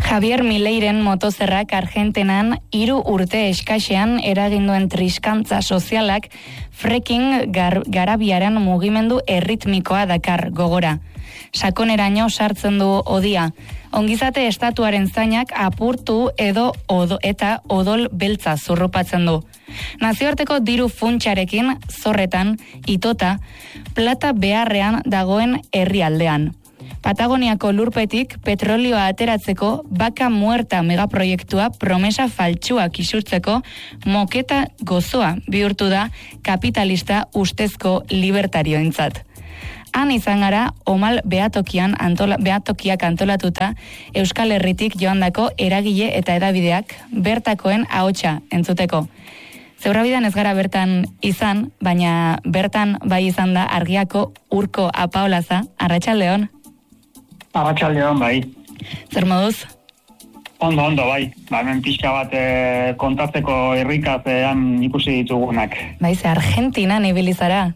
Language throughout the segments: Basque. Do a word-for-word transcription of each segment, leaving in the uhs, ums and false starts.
Javier Mileiren motozerrak Argentinan hiru urte eskaxean eraginduen triskantza sozialak fracking gar, garabiaren mugimendu erritmikoa dakar gogora. Sakoneraino sartzen du odia. Ongizate estatuaren zainak apurtu edo odo, eta odol beltza zurrupatzen du. Nazioarteko diru funtsarekin zorretan itota plata beharrean dagoen herrialdean. Patagoniako lurpetik petrolioa ateratzeko Baka Muerta megaproiektua promesa faltsuak isurtzeko moketa gozoa bihurtu da kapitalista ustezko libertarioentzat. Han izan gara omal behatokian antola, behatokiak antolatuta Euskal Herritik joandako eragile eta edabideak bertakoen ahotsa entzuteko. Zeurabidan ez gara bertan izan, baina bertan bai izan da Argiako Urko Apaolaza. Arratsaldeon. Arratsaldeon, bai. Zer moduz? Ondo, ondo, bai. Ba, hemen pixka bat e, kontatzeko irrikazean ikusi ditugunak. Bai, ze Argentinan ibili zara?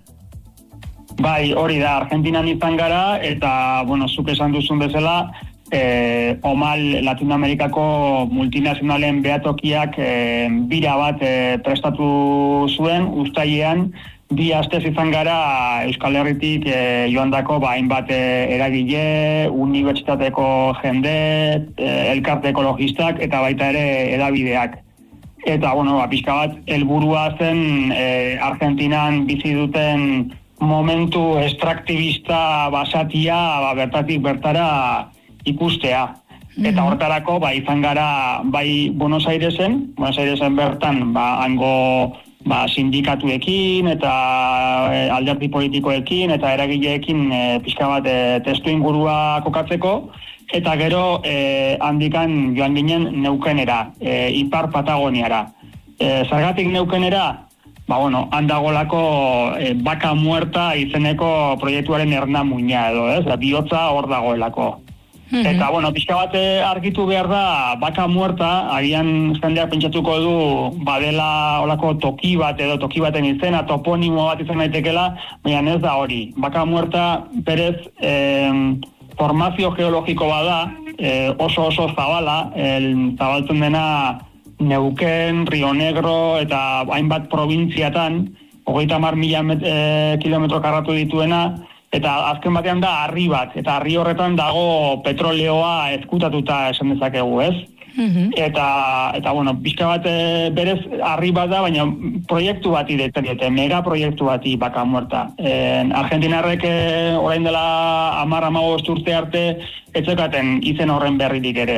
Bai, hori da, Argentinan izan gara, eta, bueno, zuk esan duzun bezala, e, Omal Latinoamerikako multinazionalen behatokiak e, bira bat e, prestatu zuen, uztailean, bi astez izan gara Euskal Herritik e, joandako ba, hainbat e, eragile, unibertsitateko jende, e, elkarte ekologistak eta baita ere edabideak. Eta, bueno, ba, pixka bat, helburua zen e, Argentinan bizi duten momentu estraktibista basatia ba, bertatik bertara ikustea. Mm-hmm. Eta hortarako ba, izan gara bai Buenos Airesen, Buenos Airesen bertan ba, hango ba, sindikatuekin eta e, alderdi politikoekin eta eragileekin e, pixka bat e, testu ingurua kokatzeko, eta gero e, handikan joan ginen Neuquenera, e, Ipar Patagoniara. E, zergatik Neuquenera? Ba, bueno, handagolako e, Baka Muerta izeneko proiektuaren ernamuina edo, ez? Da, bihotza hor dagoelako. Mm-hmm. Eta, bueno, pixka bat argitu behar da, Baka Muerta, agian jendeak pentsatuko du, badela olako toki bat edo toki baten izena, toponimo bat izan daitekela, baina ez da hori. Baka Muerta, berez, eh, formazio geologiko bada, eh, oso oso zabala, el, zabaltzen dena Neuquén, Rio Negro eta hainbat probintziatan, hogeita hamar mila e, kilometro karratu dituena, eta azken batean da harri bat, eta harri horretan dago petroleoa ezkutatuta esan dezakegu, ez? Mm-hmm. Eta, eta bueno, pixka bat e, berez harri bat da, baina proiektu bati deitzen diote, mega proiektu bati Baka Muerta. E, Argentinarrek e, orain dela hamar hamabost urte arte etzekaten izen horren berririk ere.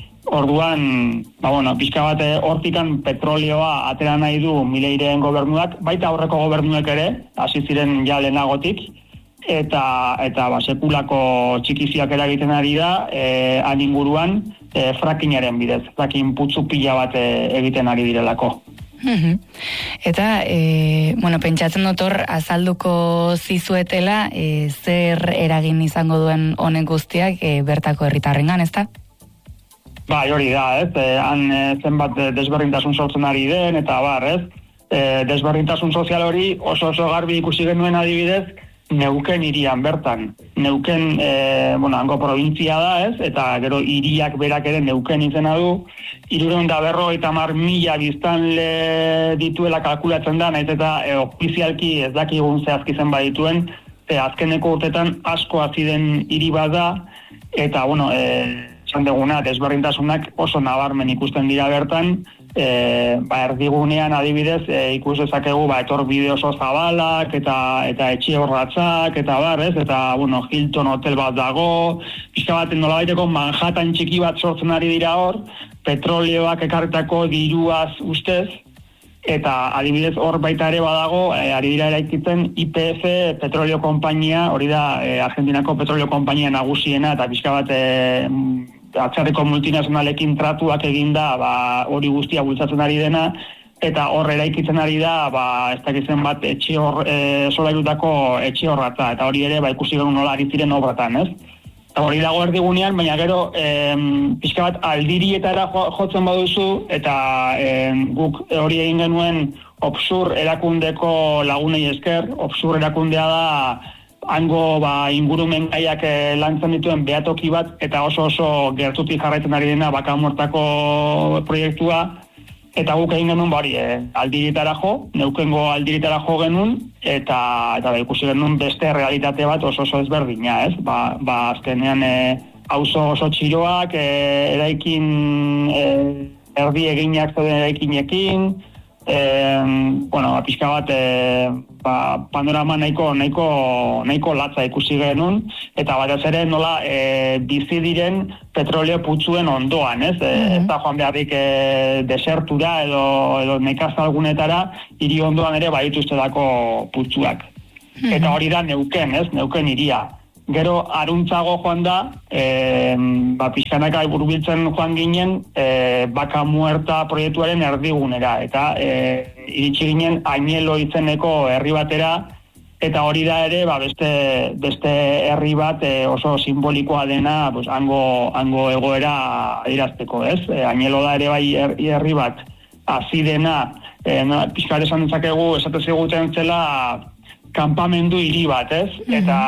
Orduan, ba bueno, pixka bat hortikan petrolioa atera nahi du Mileiren gobernuak, baita aurreko gobernuek ere, hasi ziren ja lehenagotik, eta eta ba sekulako txikiziak eragiten ari da, eh han inguruan e, frackingaren bidez, fracking putzu pila bat e, egiten ari direlako. Mm-hmm. Eta, e, bueno, pentsatzen dut hor azalduko zizuetela e, zer eragin izango duen honen guztiak e, bertako herritarrengan, ezta? Bai, hori da, ez? E, han e, zenbat desberdintasun sortzen ari den, eta bar, ez? E, desberdintasun sozial hori oso oso garbi ikusi genuen adibidez, Neuquén hirian bertan. Neuquén, e, bueno, hango provintzia da, ez? Eta gero hiriak berak ere Neuquén izena du, hirurehun eta berrogeita hamar mila biztanle dituela kalkulatzen da, naiz eta e, ofizialki ez dakigun zehazki zenbat dituen, e, azkeneko urtetan asko hasi den hiri bat da, eta, bueno, e, esan deguna, desberdintasunak oso nabarmen ikusten dira bertan, e, ba, erdigunean adibidez e, ikus dezakegu ba, etorbide oso zabalak eta eta etxe horratzak eta bar, ez? Eta, bueno, Hilton hotel bat dago, pixka bat nolabaiteko Manhattan txiki bat sortzen ari dira hor, petroleoak ekarritako diruaz ustez, eta adibidez hor baita ere badago, e, ari dira eraikitzen I P F petroleo konpainia, hori da e, Argentinako petroleo konpainia nagusiena, eta pixka bat e, atzarreko multinazionalekin tratuak eginda, ba, hori guztia bultzatzen ari dena, eta hor eraikitzen ari da, ba, ez dakitzen bat etxe hor, e, solairutako etxe horratza, eta hori ere ba, ikusi genuen nola ari ziren obratan, ez? Eta hori dago erdigunean, baina gero em, pixka bat aldirietara jotzen baduzu, eta em, guk hori egin genuen Opsur erakundeko lagunei esker. Opsur erakundea da hango ba, ingurumen gaiak e, lantzen dituen behatoki bat, eta oso oso gertutik jarraitzen ari dena bakamortako proiektua, eta guk egin genuen bari, e, aldiritara jo, neukengo aldiritara jo genuen, eta, eta ba, ikusi genuen beste realitate bat oso oso ezberdina, ez? Ba, ba azkenean e, auzo oso txiroak, e, eraikin e, erdi eginak zeuden eraikinekin, e, bueno, ba, pixka bat e, ba, panorama nahiko, nahiko, nahiko latza ikusi genuen, eta batez ere nola e, bizi diren petroleo putzuen ondoan, ez? Mm-hmm. Ez da joan beharrik e, desertura edo, edo nekazalgunetara, hiri ondoan ere badituztelako putzuak. Mm-hmm. Eta hori da neuken, ez? Neuken hiria. Gero aruntzago joan da, e, ba, pixkanaka burbiltzen joan ginen e, Baka Muerta proiektuaren erdigunera, eta e, iritsi ginen Añelo izeneko herri batera, eta hori da ere ba, beste, beste herri bat e, oso simbolikoa dena pues, hango, hango egoera irazteko, ez? E, Añelo da ere bai herri bat hasi dena, e, pixkar esan dezakegu, esate ziguten zela kanpamendu hiri bat, ez? Mm-hmm. Eta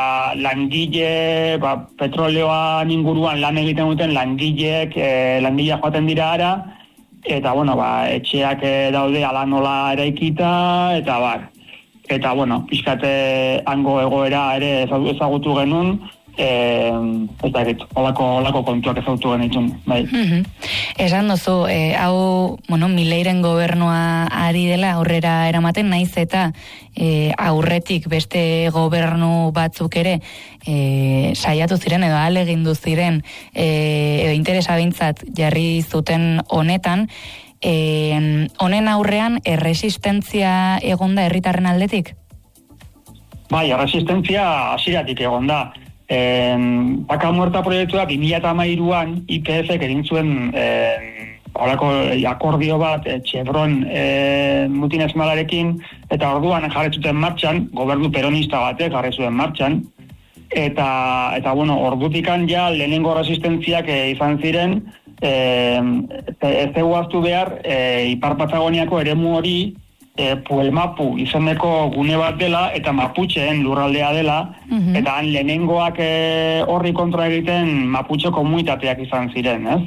langile, ba, petroleoan inguruan lan egiten duten langileek, e, langileak joaten dira ara, eta, bueno, ba, etxeak e, daude ala nola eraikita, eta bar. Eta, bueno, pixkate hango egoera ere ezagutu genuen, Eh, eta egit, olako, olako kontuak ezagutu genitun, bai. Mm-hmm. Esan duzu, eh, hau, bueno, Mileiren gobernua ari dela aurrera eramaten, naiz eta eh, aurretik beste gobernu batzuk ere eh, saiatu ziren edo ahalegindu ziren eh, edo interesa behintzat jarri zuten honetan, eh, honen aurrean erresistentzia egonda herritarren aldetik? Bai, erresistentzia hasieratik egonda. Eh, Baka Muerta proiektua bi mila hamairuan I P F egin zuen eh, horako akordio bat eh, Chevron eh, multinazionalarekin, eta orduan jarri zuten martxan, gobernu peronista batek jarri zuen martxan, eta, eta bueno, ordutikan ja lehenengo resistentziak eh, izan ziren, eh, ez eguaztu behar eh, Ipar Patagoniako eremu hori E, Puelmapu izeneko gune bat dela, eta Mapucheen lurraldea dela, mm-hmm. eta han lehenengoak e, horri kontra egiten Mapuche komunitateak izan ziren, ez?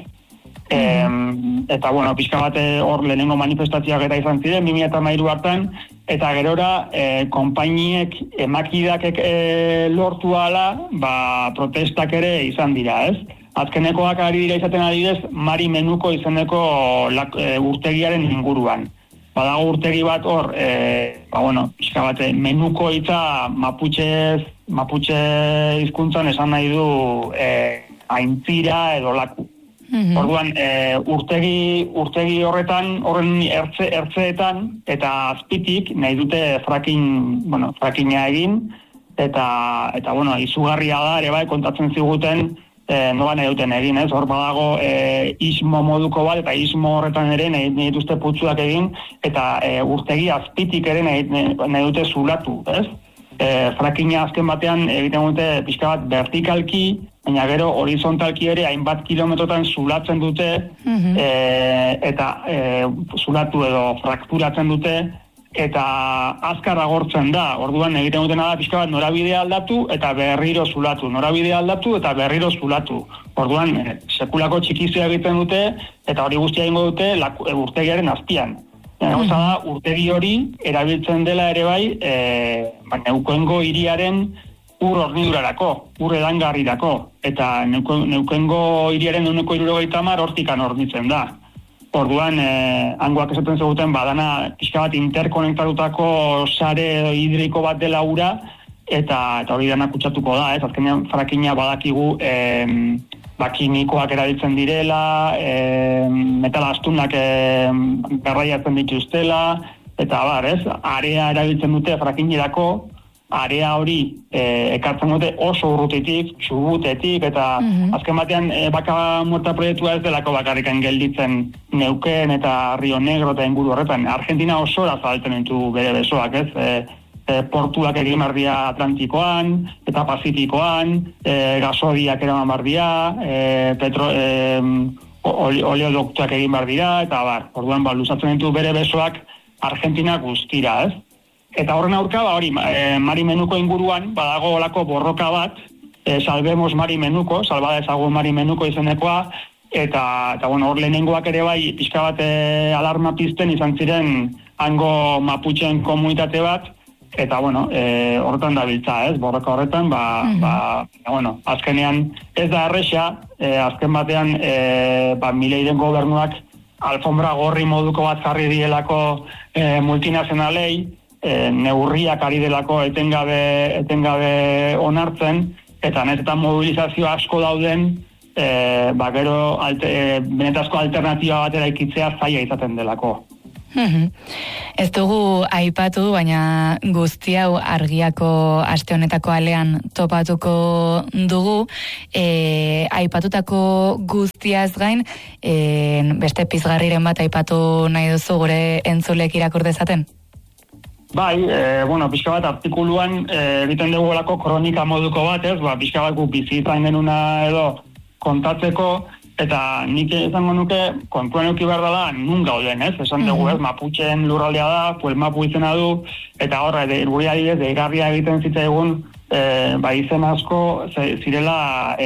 Mm-hmm. E, eta, bueno, pixka bat hor lehenengo manifestazioak eta izan ziren, bi mila hamairu hartan, eta gerora, e, konpainiek emakidak e, lortu ala, ba, protestak ere izan dira, ez? Azkenekoak ari dira izaten adidez, Mari Menuko izeneko lak, e, urtegiaren inguruan. Badago urtegi bat hor, e, ba, bueno, pixka bat, Menuko hitza Mapuche, Mapuche hizkuntzan esan nahi du e, aintzira edo laku. Mm-hmm. Orduan, e, urtegi, urtegi horretan, horren ertze, ertzeetan, eta azpitik nahi dute fracking, bueno, frackinga egin, eta, eta bueno, izugarria da, ere bai, kontatzen ziguten, E, nola nahi duten egin, ez? Hor badago e, ismo moduko bat, eta ismo horretan ere nahi, nahi dituzte putzuak egin, eta e, urtegi azpitik ere nahi, nahi dute zulatu, ez? E, frackinga azken batean egiten dute pixka bat vertikalki, baina gero horizontalki ere hainbat kilometrotan zulatzen dute, mm-hmm. e, eta e, zulatu edo frakturatzen dute, eta azkar agortzen da. Orduan egiten dutena da pixka bat norabidea aldatu eta berriro zulatu, norabidea aldatu eta berriro zulatu. Orduan e, sekulako txikizia egiten dute eta hori guztia egingo dute laku, e, urtegiaren azpian. Mm. Osa da, urtegi hori erabiltzen dela ere bai, e, ba, Neukengo hiriaren ur hornidurarako, ur edangarrirako, eta Neukengo hiriaren ehuneko hirurogeita hamar hortikan hornitzen da. Orduan, eh, hangoak esaten zeguten badana pixka bat interkonektatutako sare hidriko bat dela ura, eta, eta hori dena kutsatuko da, ez? Azkenean frakinga badakigu eh, bakimikoak erabiltzen direla, eh, metal astunak eh, garraiatzen dituztela, eta bar, ez? Area erabiltzen dute frakingirako, area hori e, ekartzen dute oso urrutitik, txubutetik, eta mm-hmm. azken batean e, Baka Muerta proiektua ez delako bakarrikan gelditzen Neuken eta Rio Negro eta inguru horretan. Argentina osora zabaltzen ditu bere besoak, ez? E, e, portuak egin bardia Atlantikoan, eta Pazifikoan, e, gasodiak eraman bardia, e, petro, e, oleoduktuak egin bardira, eta bar, orduan ba, luzatzen ditu bere besoak Argentina guztira, ez? Eta horren aurka, ba, hori, e, Mari Menuko inguruan, badago olako borroka bat, e, Salvemos Mari Menuko, salbada ezagun Mari Menuko izenekoa, eta, eta bueno, hor lehenengoak ere bai, pixka bat e, alarma pizten izan ziren hango Maputxeen komunitate bat, eta bueno, e, horretan da biltza, ez, borroka horretan, ba, mm-hmm. ba, bueno, azkenean ez da erresa, e, azken batean, e, ba, Mileiren gobernuak alfombra gorri moduko bat jarri dielako e, multinazionalei, E, neurriak ari delako etengabe, etengabe onartzen, eta netetan mobilizazio asko dauden, e, ba, gero alte, e, benetazko alternatiba batera ikitzea zaila izaten delako. Ez dugu aipatu, baina guzti hau Argiako aste honetako alean topatuko dugu. E, aipatutako guztiaz gain, e, beste pizgarriren bat aipatu nahi duzu gure entzulek irakur dezaten? Bai, e, bueno, pixka bat artikuluan e, egiten dugu lako kronika moduko bat, ez, ba, pixka bat gu bizitzan genuna edo kontatzeko, eta nik izango nuke kontuan euki behar dela nun gauden, ez, esan dugu, ez, Maputxeen lurraldea da, Puelmapu izena du, eta horre, guri adibidez, deigarria egiten zitzaigun, e, ba, izen asko zirela e,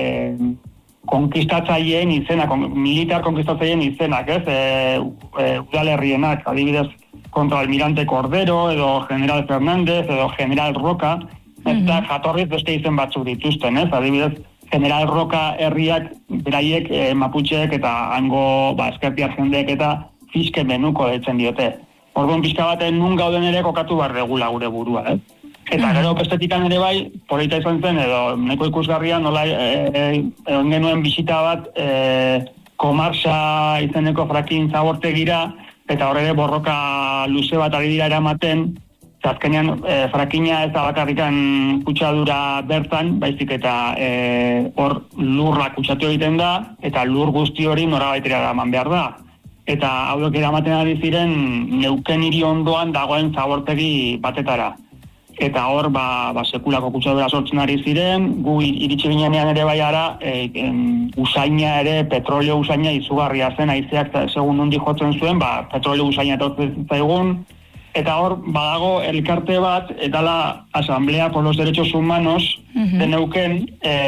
konkistatzaileen izena, kon, militar konkistatzaileen izenak, ez, e, e, udalerrienak, adibidez, kontra Almirante Cordero, edo General Fernández, edo General Roca, mm-hmm. eta jatorriz beste izen batzuk dituzten, ez? Adibidez, General Roca herriak, beraiek, e, Maputxeek eta hango, ba, eskertiar jendeek eta Fiske Menuko deitzen diote. Orduan pixka baten nun gauden ere kokatu behar regula gure burua, ez? Eta mm-hmm. gero bestetikan ere bai, polita izan zen, edo neko ikusgarria nola egin e, e, genuen bisita bat e, Komarsa izeneko frakin zabortegira, eta horre borroka luze bat ari dira eramaten, azkenean e, frakina ez da bakarrikan kutsadura bertan, baizik eta hor e, lurra kutsatu egiten da, eta lur guzti hori norabaitera eraman behar da. Eta hauek eramaten ari ziren Neuken hiri ondoan dagoen zabortegi batetara. Eta hor, ba, ba sekulako kutsadura sortzen ari ziren, gu iritsi ginean ere bai ara, e, en, usaina ere, petrolio usaina izugarria zen, haizeak segun nondi jotzen zuen, ba, petrolio usaina etortzen zaigun, eta hor, badago elkarte bat, eta la Asamblea por los Derechos Humanos, mm-hmm. de Neuken,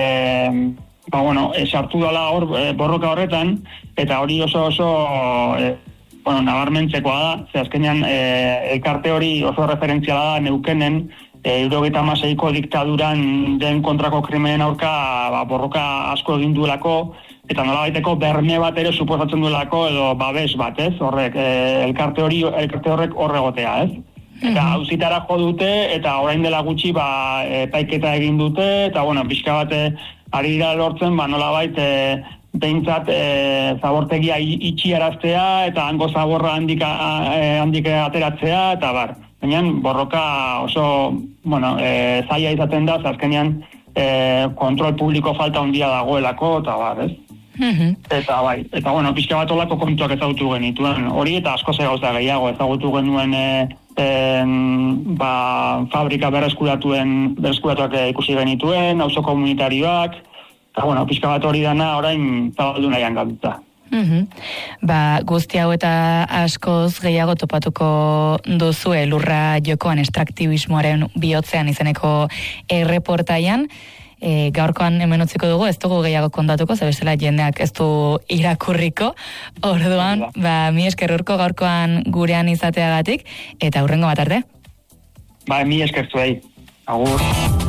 e, ba, bueno, sartu dala hor, e, borroka horretan, eta hori oso oso... E, bueno, nabarmentzekoa da, ze azkenean e, elkarte hori oso referentziala da Neukenen, e, hirurogeita hamaseiko diktaduran den kontrako krimenen aurka ba, borroka asko egin duelako, eta nolabaiteko berme bat ere suposatzen duelako, edo babes bat, ez? Horrek, e, elkarte hori, elkarte horrek horregotea, ez? Eta auzitara jo dute, eta orain dela gutxi ba, epaiketa egin dute, eta bueno, pixka bat ari dira lortzen, ba, nolabait, e, behintzat e, zabortegia itxiaraztea eta hango zaborra handik, a, handik ateratzea eta bar. Baina borroka oso bueno, e, zaila izaten da, azkenean e, kontrol publiko falta handia dagoelako eta bar, ez? Mm-hmm. Eta bai, eta bueno, pixka bat olako kontuak ezagutu genituen hori eta asko ze gauza gehiago ezagutu genuen e, e, ba, fabrika berreskuratuen berreskuratuak ikusi genituen, auzo komunitarioak. Eta, bueno, pixka bat hori dana orain zabaldu nahian gabitza. Mm-hmm. Ba, guzti hau eta askoz gehiago topatuko duzue lurra jokoan estraktibismoaren bihotzean izeneko erreportaian. E, gaurkoan hemen utziko dugu, ez dugu gehiago kontatuko, zebestela jendeak ez du irakurriko. Orduan, ba, mi esker urko gaurkoan gurean izateagatik, eta hurrengo bat arte. Ba, mi esker zuei. Agur.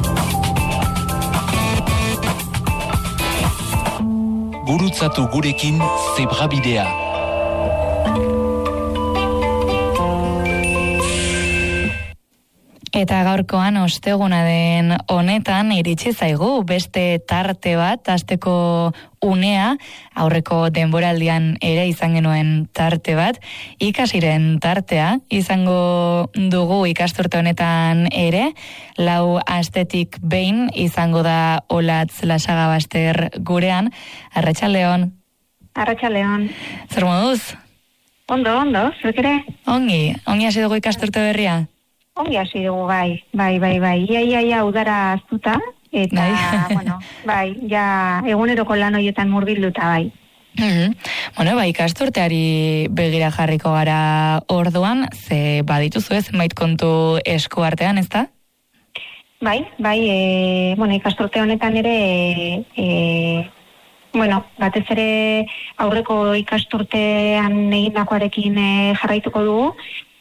Gurutzatu gurekin Zebrabidea. Eta gaurkoan osteguna den honetan iritsi zaigu beste tarte bat, asteko unea, aurreko denboraldian ere izan genuen tarte bat, ikasiren tartea, izango dugu ikasturte honetan ere, lau astetik behin izango da Olatz Lasagabaster gurean. Arratsaldeon. Arratsaldeon. Zer moduz? Ondo, ondo, zuek ere? Ongi, ongi hasi dugu ikasturte berria? Ongi hasi dugu, bai, bai, bai, bai, ia, ia, ia, udara aztuta, eta, bueno, bai, ja, eguneroko lan horietan murgilduta, bai. Mm-hmm. Bueno, ba, ikasturteari begira jarriko gara orduan, ze badituzu ez, zenbait kontu esku artean, ez da? Bai, bai, e, bueno, ikasturte honetan ere, e, e, bueno, batez ere aurreko ikasturtean egindakoarekin e, jarraituko dugu,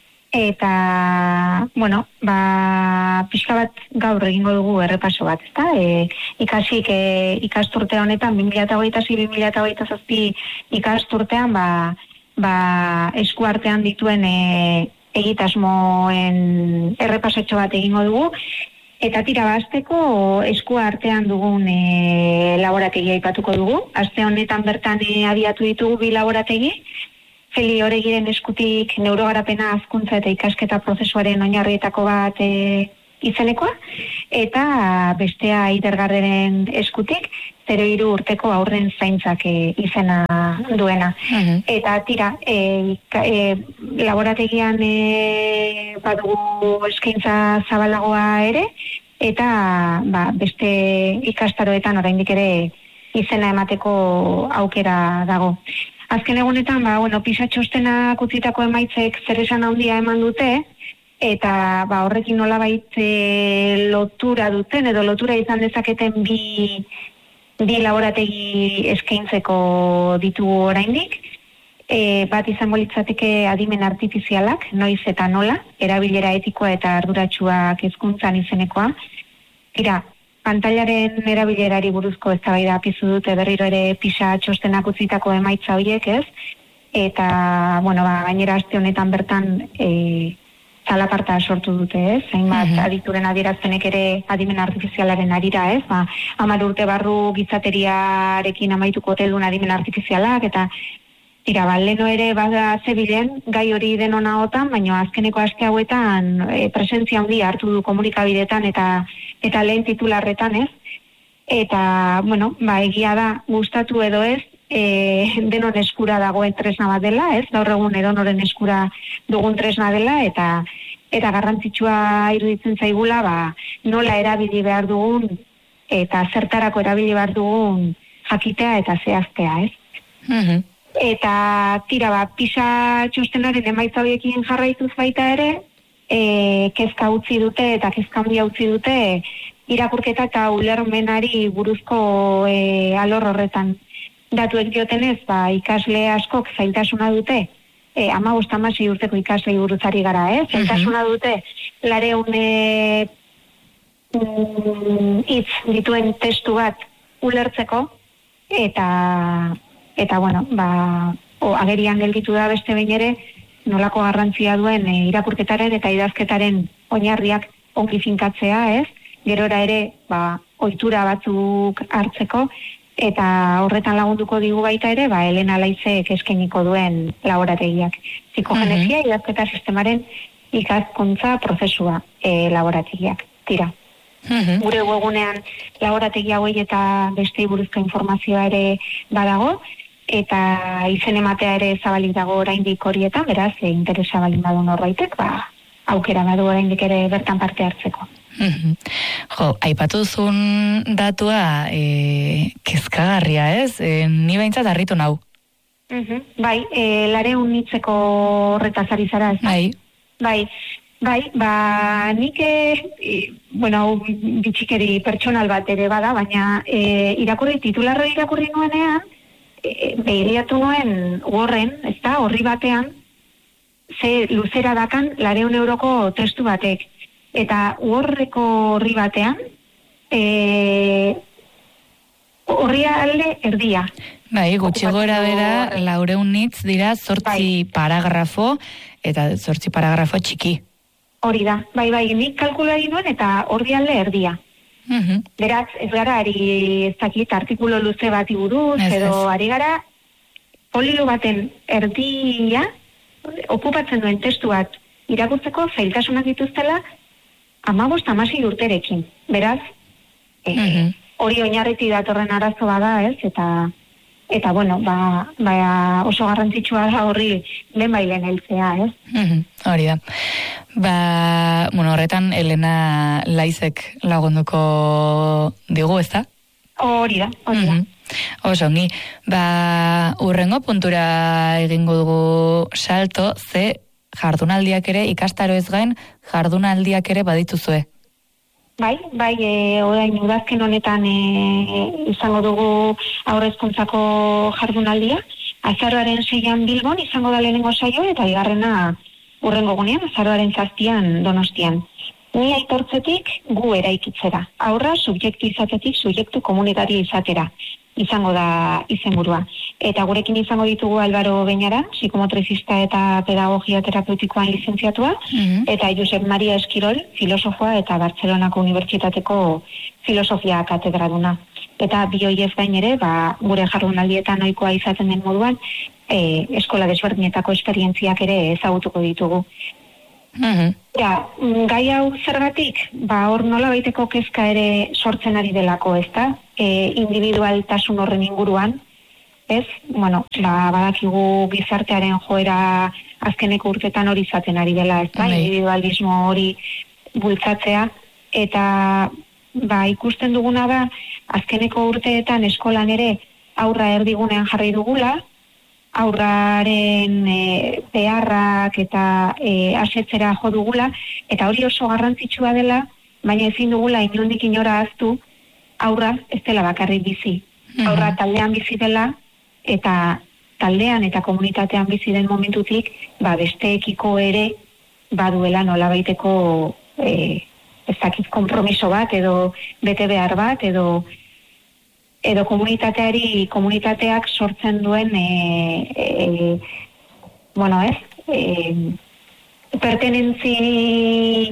eta, bueno, ba, pixka bat gaur egingo dugu errepaso bat, ezta? E, ikasik e, ikasturte honetan, bi mila hogeita sei bi mila hogeita zazpi ikasturtean, ba, ba, esku artean dituen e, egitasmoen errepasotxo bat egingo dugu, eta tira basteko esku artean dugun e, laborategia aipatuko dugu. Aste honetan bertan e, abiatu ditugu bi laborategi, Feli Oregiren eskutik neurogarapena hazkuntza eta ikasketa prozesuaren oinarrietako bat e, izenekoa, eta bestea Aidergarreren eskutik zero hiru urteko aurren zaintzak e, izena duena. Uh-huh. Eta tira, e, e, laborategian e, badugu eskaintza zabalagoa ere, eta ba, beste ikastaroetan oraindik ere izena emateko aukera dago. Azken egunetan, ba, bueno, PISA txostenak utzitako emaitzek zer esan handia eman dute, eta ba, horrekin nolabait e, lotura duten, edo lotura izan dezaketen bi, bi laborategi eskaintzeko ditugu oraindik. E, bat izango litzateke adimen artifizialak, noiz eta nola, erabilera etikoa eta arduratsuak hezkuntzan izenekoa. Tira, pantailaren erabilerari buruzko eztabaida piztu dute berriro ere PISA txostenak utzitako emaitza horiek, ez? Eta, bueno, ba, gainera aste honetan bertan e, zalaparta sortu dute, ez? Hainbat uh-huh. adituren adierazpenek ere adimen artifizialaren arira, ez? Ba, hamar urte barru gizateriarekin amaituko telun adimen artifizialak, eta tira, ba, leno ere bada zebilen gai hori denona otan, baina azkeneko aste hauetan e, presentzia handia hartu du komunikabidetan eta eta lehen titularretan, ez? Eta, bueno, ba, egia da gustatu edo ez, e, denon eskura dagoen tresna bat dela, ez? Gaur egun edonoren eskura dugun tresna dela, eta eta garrantzitsua iruditzen zaigula, ba, nola erabili behar dugun, eta zertarako erabili behar dugun jakitea eta zehaztea, ez? Mhm. Eta tira, ba, PISA txostenaren emaitza horiekin jarraituz baita ere, e, kezka utzi dute eta kezka handia utzi dute irakurketa eta ulermenari buruzko e, alor horretan. Datuek diotenez, ba, ikasle askok zailtasuna dute, e, hamabost hamasei urteko ikasle burutzari gara, eh? Zailtasuna dute, lareun e, mm, hitz dituen testu bat ulertzeko, eta Eta, bueno, ba, o, agerian gelditu da beste behin ere, nolako garrantzia duen e, irakurketaren eta idazketaren oinarriak ongi finkatzea, ez? Gerora ere, ba, ohitura batzuk hartzeko, eta horretan lagunduko digu baita ere, ba, Elena Laizek eskainiko duen laborategiak. Psikogenesia, uh-huh. idazketa sistemaren ikaskuntza prozesua e, laborategiak. Tira. Uh-huh. Gure webunean laborategi hauei eta beste buruzko informazioa ere badago, eta izen ematea ere zabalik dago oraindik horietan, beraz, e, interesa balin badu norbaitek, ba, aukera badu oraindik ere bertan parte hartzeko. Mm-hmm. Jo, aipatu zuen datua e, kezkagarria, ez? E, ni behintzat harritu nau. Mm-hmm. Bai, e, lareun hitzeko horretaz ari zara, ez? Bai. Bai. Bai, ba, nik, e, bueno, bitxikeri pertsonal bat ere bada, baina e, irakurri, titularro irakurri nuenean, e, behiriatu nuen horren, ez da, horri batean, ze luzera dakan lareun euroko testu batek. Eta horreko horri batean, e, horri alde erdia. Bai, gutxi gora bera, laureun hitz dira, zortzi bai. Paragrafo, eta zortzi paragrafo txiki. Hori da, bai, bai, nik kalkulari nuen eta horri alde erdia. Uh-huh. Beraz, ez gara, ari ez dakit, artikulo luze bati buruz, ez, edo ez. Ari gara, polilo baten erdia, okupatzen duen testu bat irakurtzeko zailtasunak dituztela, hamabost hamasei urterekin. Beraz, e, uh-huh. hori oinarriti datorren arazo bada, ez, eta... Eta, bueno, ba, ba, oso garrantzitsua da horri lehen bailen heltzea, ez? Mm-hmm, hori da. Ba, bueno, horretan Elena Laizek lagunduko digu, ez da? Hori da, hori da. Mm-hmm. Osongi, ba, urrengo puntura egingo dugu salto, ze jardunaldiak ere, ikastaro ez gain, jardunaldiak ere badituzue. Bai, bai, e, orain udazken honetan e, izango dugu haurrezkuntzako jardunaldia. Azaroaren seian Bilbon izango da lehenengo saio eta bigarrena urrengo gunean, azaroaren zazpian Donostian. Ni aitortzetik gu eraikitzera. Aurra subjektu izatetik subjektu komunitario izatera izango da izenburua. Eta gurekin izango ditugu Álvaro Beñaran, psikomotrizista eta pedagogia terapeutikoan lizentziatua, mm-hmm. eta Josep Maria Esquirol, filosofoa eta Bartzelonako Unibertsitateko filosofia katedraduna. Eta bi horiez gain ere, ba, gure jardunaldietan ohikoa izaten den moduan, e, eskola desberdinetako esperientziak ere ezagutuko ditugu. Mm-hmm. Ja, gai hau zergatik, ba, hor nola baiteko kezka ere sortzen ari delako, ezta? E, individualtasun horren inguruan, ez? Bueno, ba, badakigu gizartearen joera azkeneko urtetan hori izaten ari dela, ezta? Mm-hmm. Individualismo hori bultzatzea, eta ba, ikusten duguna da, azkeneko urteetan eskolan ere aurra erdigunean jarri dugula, aurraren e, beharrak eta e, asetzera jo dugula, eta hori oso garrantzitsua dela, baina ezin dugula inondik inora ahaztu aurra ez dela bakarrik bizi. Aurra taldean bizi dela, eta taldean eta komunitatean bizi den momentutik, ba, besteekiko ere baduela nolabaiteko e, ez dakit konpromiso bat, edo bete behar bat, edo edo komunitateari, komunitateak sortzen duen e, e, bueno, ez e, pertenentzi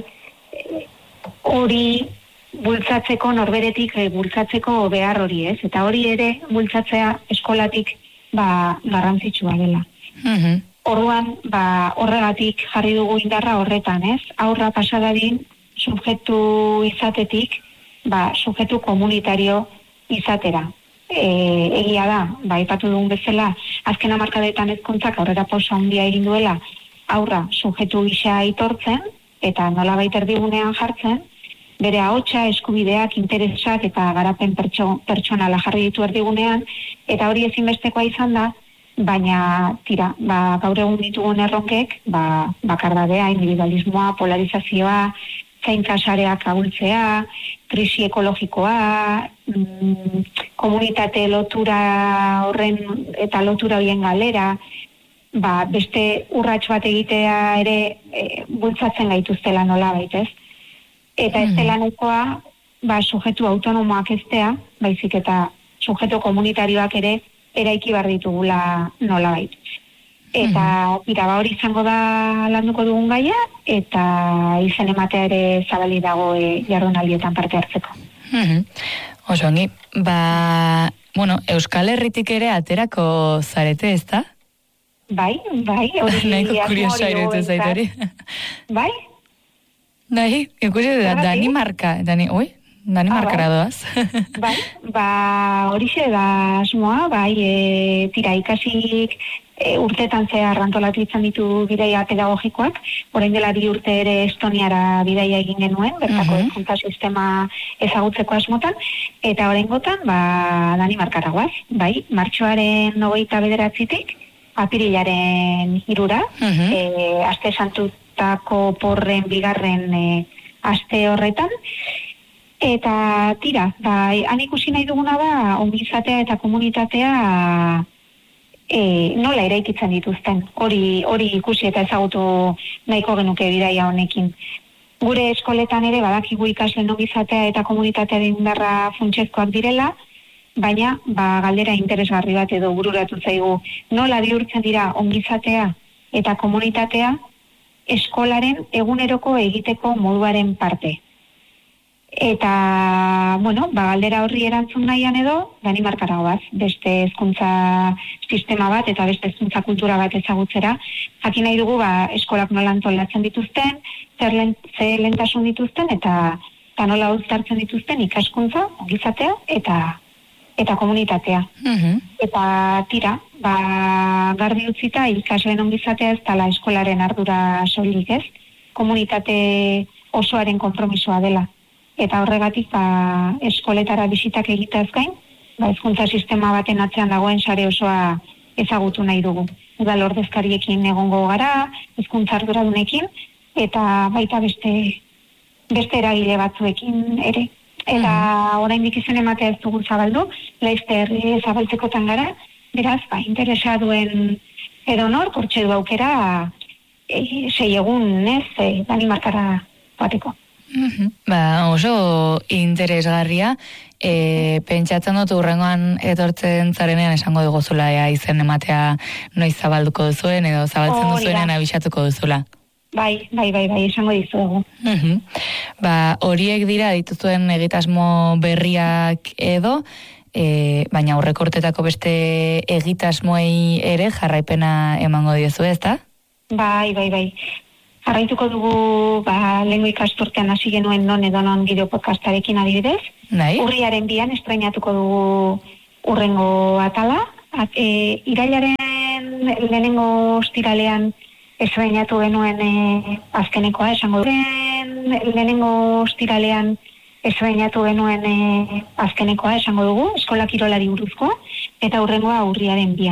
hori bultzatzeko, norberetik e, bultzatzeko behar hori, ez? Eta hori ere bultzatzea eskolatik ba, garrantzitsua dela. Mm-hmm. Orduan, ba, horregatik jarri dugu indarra horretan, ez? Aurra pasadadin subjektu izatetik, ba, subjektu komunitario izatera. E, egia da, ba, ipatu dugun bezala, azken hamarkadetan hezkuntzak aurrera pauso handia egin duela, aurra subjektu gisa aitortzen, eta nolabait erdigunean jartzen, bere ahotsa, eskubideak, interesak eta garapen pertso, pertsonala jarri ditu erdigunean, eta hori ezinbestekoa izan da, baina tira, ba, gaur egun ditugun erronkek, ba, bakardadea, individualismoa, polarizazioa, zainkasareak ahultzea, krisi ekologikoa, mm, komunitate lotura horren eta lotura horien galera, ba, beste urrats bat egitea ere e, bultzatzen gaituztela nola baitez. Eta ez dela nahikoa, ba, sujetu autonomoak eztea, baizik eta sujetu komunitarioak ere eraiki behar ditugula nola baitez. Eta tira, ba, hori izango da landuko dugun gaia, eta izen ematea ere zabali dago e, jardunaldietan parte hartzeko. Mm-hmm. Oso ongi, ba, bueno, Euskal Herritik ere aterako zarete, ez da? Bai, bai, hori... Nahiko kuriosa irutu zait hori. Bai? Bai, ikusi da, Danimarka, Dani, oi? Danimarkara doaz. Bai, ba, hori xe da asmoa, bai, e, tira, ikasik e, urtetan zehar antolatu izan ditu bidaia pedagogikoak, orain dela bi urte ere Estoniara bidaia egin genuen, bertako hezkuntza uh-huh. sistema ezagutzeko asmotan, eta oraingotan, ba, Danimarkara goaz, bai, martxoaren hogeita bederatzitik, apirilaren hirura, uh-huh. e, aste santutako porren bigarren e, aste horretan, eta tira, ba, han ikusi nahi duguna da, ongizatea eta komunitatea e, nola eraikitzen dituzten. Hori hori ikusi eta ezagutu nahiko genuke bidaia honekin. Gure eskoletan ere badakigu ikasleen ongizatea eta komunitatearen indarra funtsezkoak direla, baina ba, galdera interesgarri bat edo bururatu zaigu. Nola bihurtzen dira ongizatea eta komunitatea eskolaren eguneroko egiteko moduaren parte. Eta, bueno, ba, galdera horri erantzun nahian edo, Danimarkara goaz, beste hezkuntza sistema bat eta beste hezkuntza kultura bat ezagutzera. Jakin nahi dugu, ba, eskolak nola antolatzen dituzten, zer len, ze lentasun dituzten, eta, eta nola uztartzen dituzten ikaskuntza, ongizatea, eta eta komunitatea. Mm-hmm. Eta tira, ba, garbi utzita ikasleen ongizatea ez dela eskolaren ardura soilik ez, komunitate osoaren konpromisoa dela. Eta horregatik ba, eskoletara bisitak egiteaz gain, ba, hezkuntza sistema baten atzean dagoen sare osoa ezagutu nahi dugu. Udal ordezkariekin egongo gara, hezkuntza arduradunekin, eta baita beste beste eragile batzuekin ere. Eta mm. oraindik izen ematea ez dugu zabaldu, laizter zabaltzekotan gara, beraz, ba, interesa duen edonor, kortxe du aukera, e, sei egun, ez, e, Danimarkara bateko. Mm-hmm. Ba, oso interesgarria, e, pentsatzen dut urrengoan etortzen zarenean esango diguzula ea izen ematea noiz zabalduko duzuen edo zabaltzen duzuenean abisatuko duzula. Bai, bai, bai, bai, esango dizuegu. Mm-hmm. Ba, horiek dira dituzuen egitasmo berriak edo, e, baina aurrekortetako beste egitasmoei ere jarraipena emango diozu, ezta? Bai, bai, bai. Jarraituko dugu, ba, lehengo ikasturtean hasi genuen non edo non bideo podcastarekin adibidez. Nahi? Urriaren bian estrainatuko dugu urrengo atala. At, e, irailaren lehenengo ostiralean estrainatu genuen e, azkenekoa, esango dugu. Lehenengo ostiralean estrainatu genuen e, azkenekoa, esango dugu, eskola kirolari buruzkoa, eta urrengoa urriaren bian.